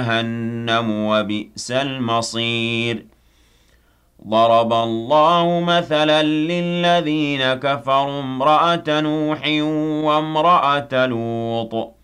جهنم وبئس المصير ضرب الله مثلا للذين كفروا امرأة نوح وامرأة لوط